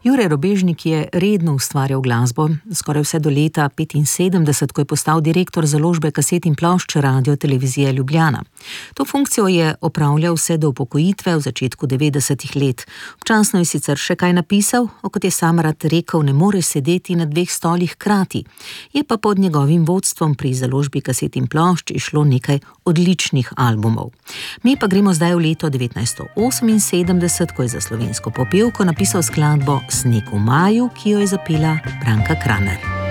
Jure Robežnik je redno ustvarjal glasbo, skoraj vse do leta 1975, ko je postal direktor založbe kaset in plošč Radio-televizije Ljubljana. To funkcijo je opravljal vse do upokojitve v začetku 90. let. Občasno je sicer še kaj napisal, kot je sam rad rekel, ne more sedeti na dveh stolih hkrati. Je pa pod njegovim vodstvom pri založbi kaset in plošč išlo nekaj odličnih albumov. Mi pa gremo zdaj v leto 1978, ko je za slovensko popevko napisal skladbo Sneg v maju, ki jo je zapela Branka Kraner.